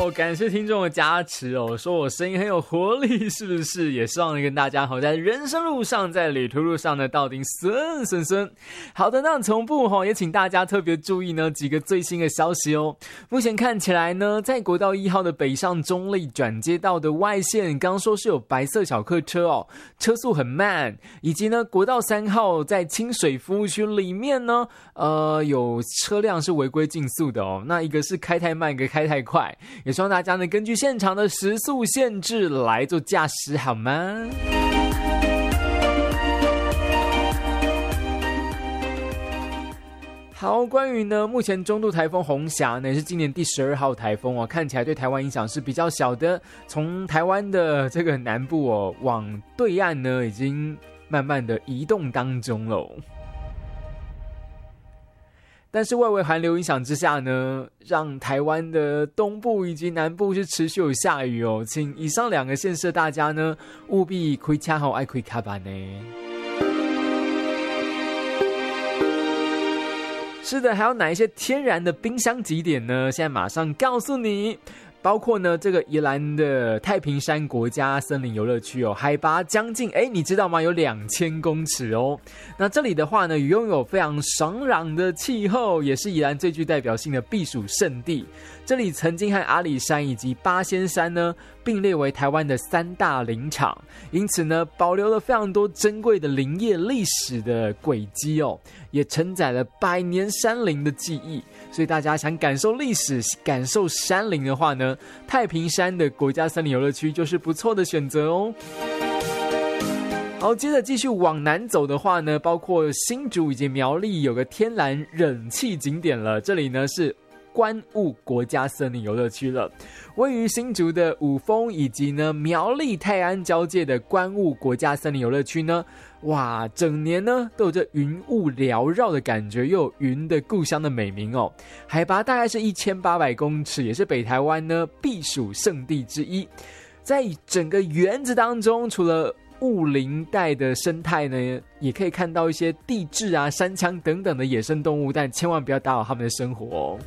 好，感谢听众的加持哦，说我声音很有活力，是不是？也希望跟大家好，在人生路上，在旅途路上呢，到底顺。好的，那从不也请大家特别注意呢几个最新的消息哦。目前看起来呢，在国道1号的北上中立转接道的外线，刚说是有白色小客车哦，车速很慢，以及呢国道3号在清水服务区里面呢，有车辆是违规竞速的哦。那一个是开太慢，一个开太快，也希望大家呢根据现场的时速限制来做驾驶，好吗？好，关于呢目前中度台风红霞呢，也是今年第12号台风哦，看起来对台湾影响是比较小的，从台湾的这个南部哦往对岸呢已经慢慢的移动当中了。但是外围寒流影响之下呢，让台湾的东部以及南部是持续有下雨哦，请以上2个县市的大家呢务必开车好爱开卡板呢。是的，还有哪一些天然的冰箱景点呢？现在马上告诉你。包括呢这个宜兰的太平山国家森林游乐区哦，海拔将近你知道吗？有2000公尺哦。那这里的话呢，拥有非常爽朗的气候，也是宜兰最具代表性的避暑胜地。这里曾经和阿里山以及八仙山呢并列为台湾的3大林场，因此呢保留了非常多珍贵的林业历史的轨迹哦，也承载了100年山林的记忆。所以大家想感受历史、感受山林的话呢，太平山的国家森林游乐区就是不错的选择哦。好，接着继续往南走的话呢，包括新竹以及苗栗有个天然冷气景点了，这里呢是观雾国家森林游乐区了。位于新竹的五峰以及呢苗栗泰安交界的观雾国家森林游乐区呢，哇，整年呢都有着云雾缭绕的感觉，又有云的故乡的美名哦。海拔大概是1800公尺，也是北台湾呢避暑胜地之一。在整个园子当中，除了雾林带的生态呢，也可以看到一些地质啊、山羌等等的野生动物，但千万不要打扰他们的生活哦。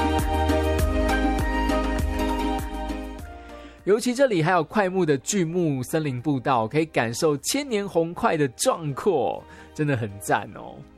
尤其这里还有快木的巨木森林步道，可以感受千年红桧的壮阔，真的很赞哦。